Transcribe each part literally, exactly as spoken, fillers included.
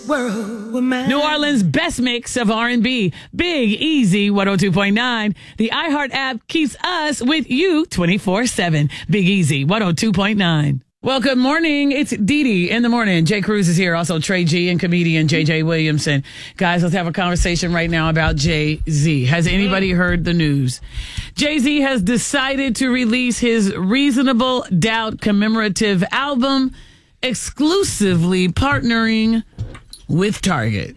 world with man. New Orleans' best mix of R and B. Big Easy one oh two point nine. The iHeart app keeps us with you twenty-four seven. Big Easy one oh two point nine. Well, good morning. It's Dee Dee in the morning. Jay Cruz is here. Also, Trey G and comedian J J Williamson. Guys, let's have a conversation right now about Jay-Z. Has anybody heard the news? Jay-Z has decided to release his Reasonable Doubt commemorative album exclusively partnering with Target.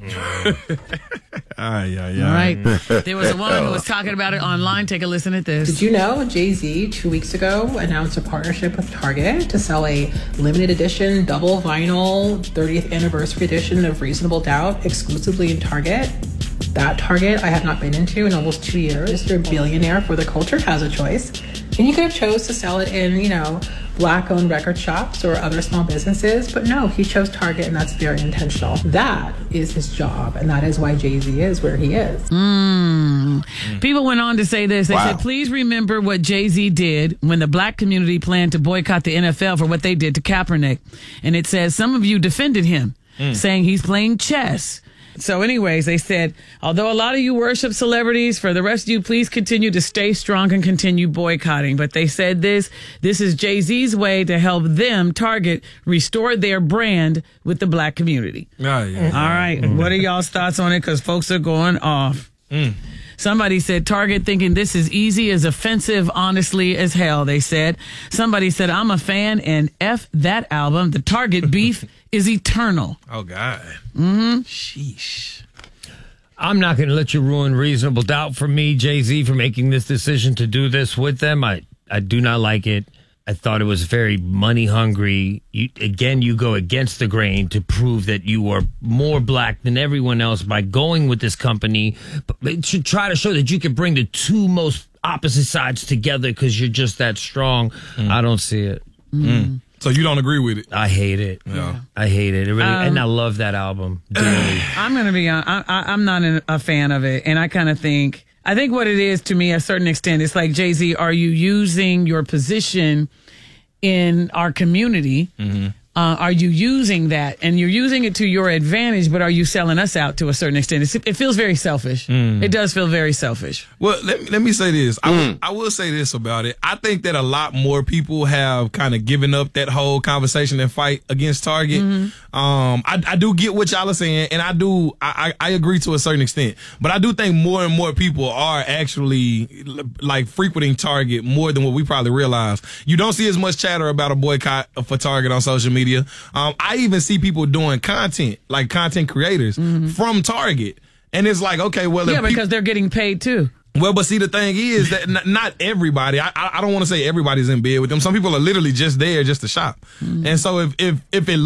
Ay, ay, ay. All right. There was a woman who was talking about it online. Take a listen at this. Did you know Jay-Z two weeks ago announced a partnership with Target to sell a limited edition double vinyl thirtieth anniversary edition of Reasonable Doubt exclusively in Target? That Target I have not been into in almost two years. Mister Billionaire for the Culture has a choice. And you could have chose to sell it in, you know, black-owned record shops or other small businesses, but no, he chose Target, and that's very intentional. That is his job, and that is why Jay-Z is where he is. Mm. Mm. People went on to say this. They wow. said, please remember what Jay-Z did when the black community planned to boycott the N F L for what they did to Kaepernick. And it says some of you defended him, mm. saying he's playing chess. So anyways, they said, although a lot of you worship celebrities, for the rest of you, please continue to stay strong and continue boycotting. But they said this, this is Jay-Z's way to help them, Target, restore their brand with the black community. Oh, yeah. All right. Mm. What are y'all's thoughts on it? Because folks are going off. Mm. Somebody said Target thinking this is easy is offensive, honestly, as hell, they said. Somebody said, I'm a fan and F that album. The Target beef is eternal. Oh, God. Mm-hmm. Sheesh. I'm not going to let you ruin Reasonable Doubt for me, Jay-Z, for making this decision to do this with them. I, I do not like it. I thought it was very money hungry. You, again, you go against the grain to prove that you are more black than everyone else by going with this company. But to try to show that you can bring the two most opposite sides together because you're just that strong. Mm. I don't see it. Mm. So you don't agree with it? I hate it. Yeah. I hate it. it really, um, and I love that album dearly. I'm going to be honest. I, I, I'm not an, a fan of it. And I kind of think... I think what it is to me, a certain extent, it's like, Jay-Z, are you using your position in our community? Mm-hmm. Uh, are you using that? And you're using it to your advantage, but are you selling us out to a certain extent? It's, it feels very selfish. Mm. It does feel very selfish. Well, let, let me say this. I, mm. I will say this about it. I think that a lot more people have kind of given up that whole conversation and fight against Target. Mm-hmm. Um, I, I do get what y'all are saying, and I do, I, I, I agree to a certain extent. But I do think more and more people are actually like frequenting Target more than what we probably realize. You don't see as much chatter about a boycott for Target on social media. Um, I even see people doing content, like content creators mm-hmm. from Target. And it's like, okay, well, yeah, if because pe- they're getting paid too. Well, but see, the thing is that n- not everybody, I, I don't want to say everybody's in bed with them. Some people are literally just there just to shop. Mm-hmm. And so if, if, if it